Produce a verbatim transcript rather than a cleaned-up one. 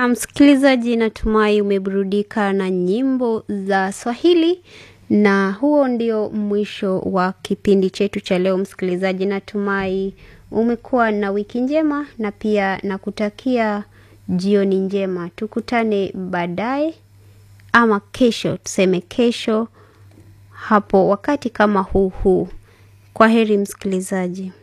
Na msikilizaji, natumai umeburudika na nyimbo za Swahili, na huo ndio mwisho wa kipindi chetu cha leo. Msikilizaji, natumai umekuwa na wiki njema na pia nakutakia jioni njema. Tukutane baadaye ama kesho, tuseme kesho hapo wakati kama huu huu. Kwaheri msikilizaji.